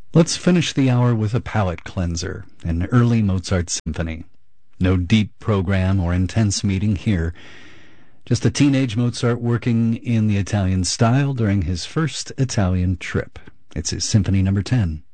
Let's finish the hour with a palate cleanser, an early Mozart symphony. No deep program or intense meeting here. Just a teenage Mozart working in the Italian style during his first Italian trip. It's his Symphony No. 10.